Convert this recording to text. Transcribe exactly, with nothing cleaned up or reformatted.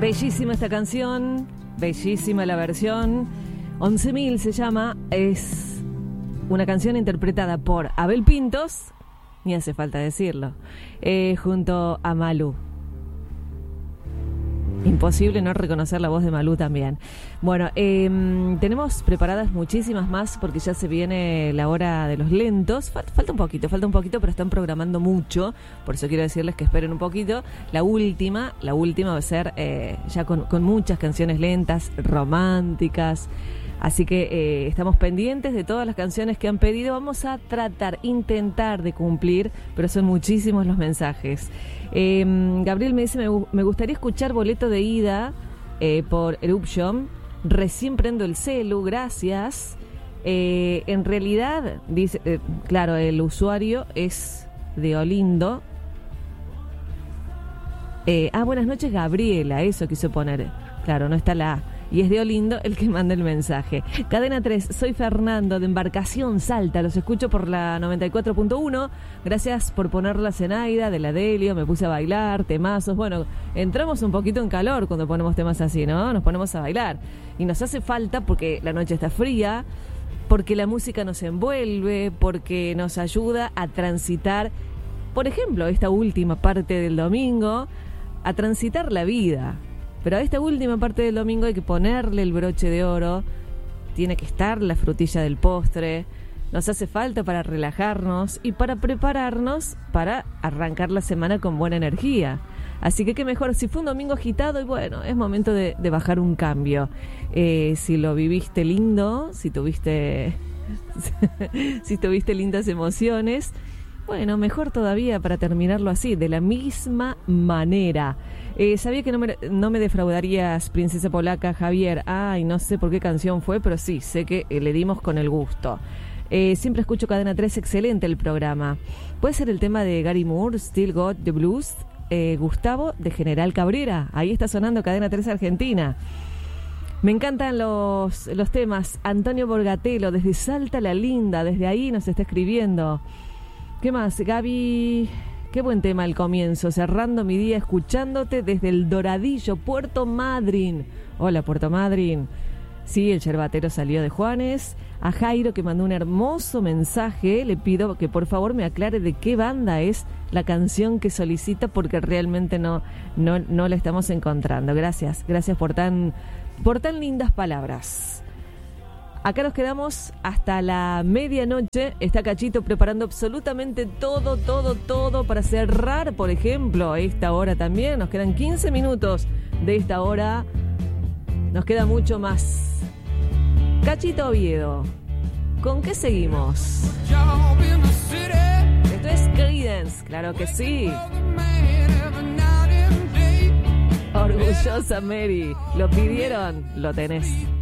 Bellísima esta canción, bellísima la versión. once mil se llama, es una canción interpretada por Abel Pintos, ni hace falta decirlo, eh, junto a Malú. Imposible no reconocer la voz de Malú también. Bueno, eh, tenemos preparadas muchísimas más porque ya se viene la hora de los lentos. Falta, falta un poquito, falta un poquito, pero están programando mucho. Por eso quiero decirles que esperen un poquito. La última, la última va a ser eh, ya con, con muchas canciones lentas, románticas. Así que eh, estamos pendientes de todas las canciones que han pedido. Vamos a tratar, intentar de cumplir, pero son muchísimos los mensajes. Eh, Gabriel me dice, me, me gustaría escuchar Boleto de Ida eh, por Eruption. Recién prendo el celu, gracias. Eh, en realidad, dice, eh, claro, el usuario es de Olindo. Eh, ah, buenas noches, Gabriela, eso quiso poner. Claro, no está la A. Y es de Olindo el que manda el mensaje. Cadena tres, soy Fernando de Embarcación Salta. Los escucho por la noventa y cuatro punto uno. Gracias por poner la Zenaida de la Delio. Me puse a bailar, temazos. Bueno, entramos un poquito en calor cuando ponemos temas así, ¿no? Nos ponemos a bailar. Y nos hace falta porque la noche está fría, porque la música nos envuelve, porque nos ayuda a transitar, por ejemplo, esta última parte del domingo, a transitar la vida. Pero a esta última parte del domingo hay que ponerle el broche de oro, tiene que estar la frutilla del postre, nos hace falta para relajarnos y para prepararnos para arrancar la semana con buena energía. Así que qué mejor, si fue un domingo agitado, y bueno, es momento de, de bajar un cambio. Eh, si lo viviste lindo, si tuviste, si tuviste lindas emociones, bueno, mejor todavía para terminarlo así, de la misma manera. Eh, sabía que no me, no me defraudarías, Princesa Polaca, Javier. Ay, no sé por qué canción fue, pero sí, sé que eh, le dimos con el gusto. Eh, siempre escucho Cadena tres, excelente el programa. ¿Puede ser el tema de Gary Moore, Still Got the Blues? Eh, Gustavo, de General Cabrera. Ahí está sonando Cadena tres Argentina. Me encantan los, los temas. Antonio Borgatelo, desde Salta la Linda, desde ahí nos está escribiendo. ¿Qué más? Gaby, qué buen tema al comienzo, cerrando mi día escuchándote desde el Doradillo, Puerto Madryn. Hola, Puerto Madryn. Sí, el yerbatero salió de Juanes. A Jairo, que mandó un hermoso mensaje, le pido que por favor me aclare de qué banda es la canción que solicita, porque realmente no, no, no la estamos encontrando. Gracias, gracias por tan, por tan lindas palabras. Acá nos quedamos hasta la medianoche. Está Cachito preparando absolutamente todo, todo, todo para cerrar, por ejemplo, esta hora también. Nos quedan quince minutos de esta hora. Nos queda mucho más. Cachito Oviedo, ¿con qué seguimos? Esto es Creedence, claro que sí. Orgullosa Mary, lo pidieron, lo tenés.